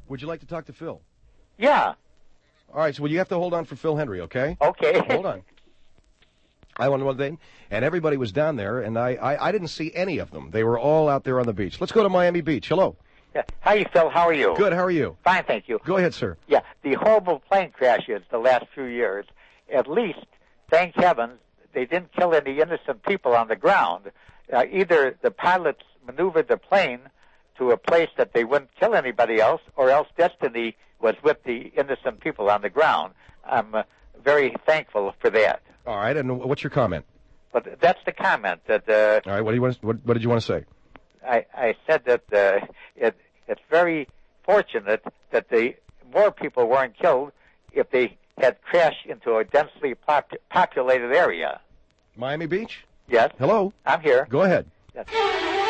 Would you like to talk to Phil? Yeah. All right, so you have to hold on for Phil Henry, okay? Okay. Hold on. I won one thing, and everybody was down there, and I didn't see any of them. They were all out there on the beach. Let's go to Miami Beach. Hello. Yeah. Hi, Phil. How are you? Good. How are you? Fine, thank you. Go ahead, sir. Yeah, the horrible plane crashes the last few years, at least, thank heavens, they didn't kill any innocent people on the ground. Either the pilots maneuvered the plane to a place that they wouldn't kill anybody else, or else destiny was with the innocent people on the ground. I'm very thankful for that. All right, and what's your comment? But that's the comment. That all right, what did you want to say? I said that it's very fortunate that more people weren't killed if they had crashed into a densely populated area. Miami Beach? Yes. Hello? I'm here. Go ahead. Yes.